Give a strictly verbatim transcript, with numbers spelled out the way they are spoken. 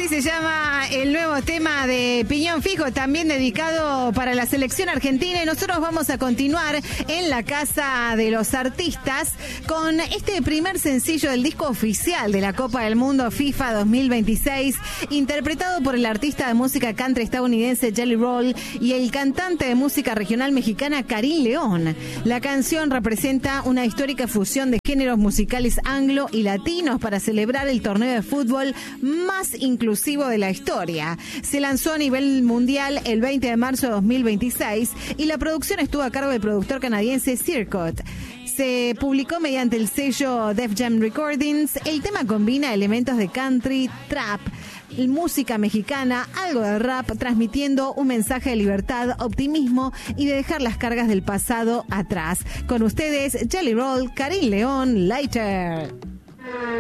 Así se llama el nuevo tema de Piñón Fijo, también dedicado para la selección argentina. Y nosotros vamos a continuar en la Casa de los Artistas con este primer sencillo del disco oficial de la Copa del Mundo FIFA dos mil veintiséis, interpretado por el artista de música country estadounidense Jelly Roll y el cantante de música regional mexicana Karim León. La canción representa una histórica fusión de géneros musicales anglo y latinos para celebrar el torneo de fútbol más inclusivo de la historia. Se lanzó a nivel mundial el veinte de marzo de dos mil veintiséis y la producción estuvo a cargo del productor canadiense Circuit. Se publicó mediante el sello Def Jam Recordings. El tema combina elementos de country, trap, música mexicana, algo de rap, transmitiendo un mensaje de libertad, optimismo y de dejar las cargas del pasado atrás. Con ustedes, Jelly Roll, Karim León, Later.